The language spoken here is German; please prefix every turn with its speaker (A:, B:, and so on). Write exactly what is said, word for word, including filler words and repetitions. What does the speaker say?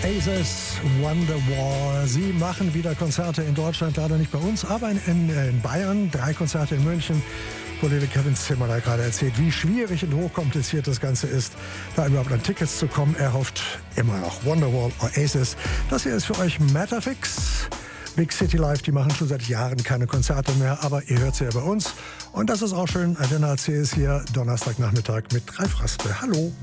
A: Oasis, Wonderwall. Sie machen wieder Konzerte in Deutschland, leider nicht bei uns, aber in, in, in Bayern. Drei Konzerte in München. Kollege Kevin Zimmer da gerade erzählt, wie schwierig und hochkompliziert das Ganze ist, da überhaupt an Tickets zu kommen. Er hofft immer noch. Wonderwall, Oasis. Das hier ist für euch Matterfix. Big City Live, die machen schon seit Jahren keine Konzerte mehr, aber ihr hört sie ja bei uns. Und das ist auch schön, denn A C ist hier Donnerstagnachmittag mit Ralf Raspe. Hallo.